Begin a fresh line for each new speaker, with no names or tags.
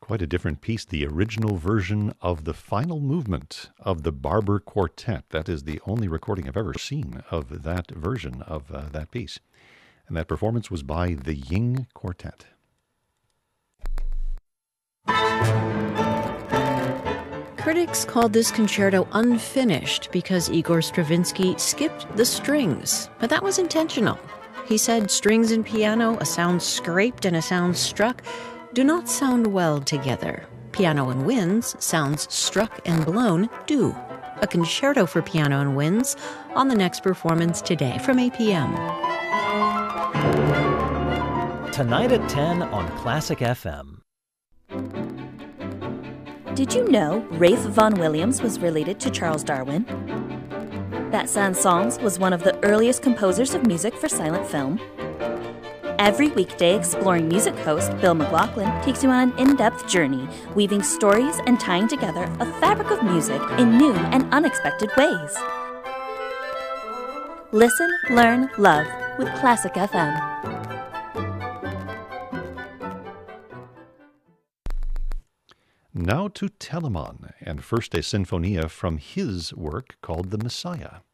Quite a different piece, the original version of the final movement of the Barber Quartet. That is the only recording I've ever seen of that version of that piece. And that performance was by the Ying Quartet.
Critics called this concerto unfinished because Igor Stravinsky skipped the strings, but that was intentional. He said strings and piano, a sound scraped and a sound struck, do not sound well together. Piano and winds, sounds struck and blown, do. A concerto for piano and winds on the next performance today from 8 p.m.
Tonight at 10 on Classic FM.
Did you know Rafe Vaughan Williams was related to Charles Darwin? That Saint-Saëns was one of the earliest composers of music for silent film. Every weekday, Exploring Music host Bill McLaughlin takes you on an in-depth journey, weaving stories and tying together a fabric of music in new and unexpected ways. Listen, learn, love with Classic FM.
Now to Telemann, and first a sinfonia from his work called The Messiah.